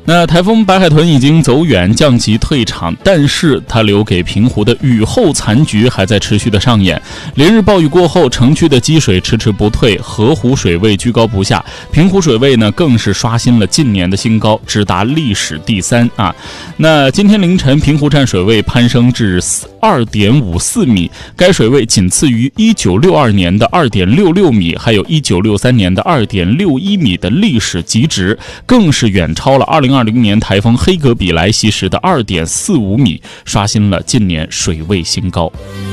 那台风白海豚已经走远，降级退场，但是它留给平湖的雨后残局还在持续的上演。连日暴雨过后，城区的积水迟迟不退，河湖水位居高不下，平湖水位呢更是刷新了近年的新高，直达历史第3啊。那今天凌晨，平湖站水位攀升至2.54米，该水位仅次于1962年的2.66米，还有1963年的2.61米的历史极值，更是远超了2020年台风黑格比来袭时的2.45米，刷新了近年水位新高。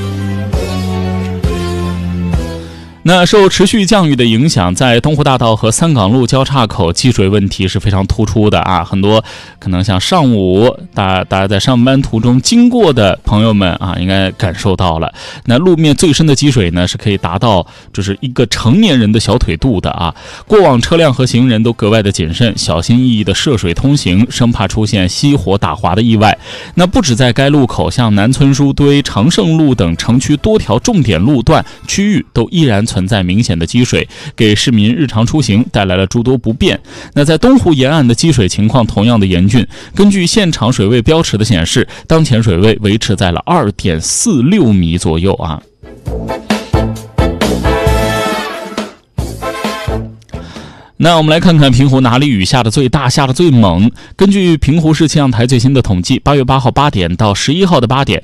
那受持续降雨的影响，在东湖大道和三港路交叉口积水问题是非常突出的啊！很多可能像上午大家在上班途中经过的朋友们啊，应该感受到了。那路面最深的积水呢，是可以达到就是一个成年人的小腿肚的啊！过往车辆和行人都格外的谨慎，小心翼翼的涉水通行，生怕出现熄火打滑的意外。那不止在该路口，像南村书堆、长胜路等城区多条重点路段区域都依然存在明显的积水，给市民日常出行带来了诸多不便。那在东湖沿岸的积水情况同样的严峻，根据现场水位标尺的显示，当前水位维持在了2.46米左右啊。那我们来看看平湖哪里雨下的最大，下的最猛。根据平湖市气象台最新的统计，8月8号8点到11号的8点，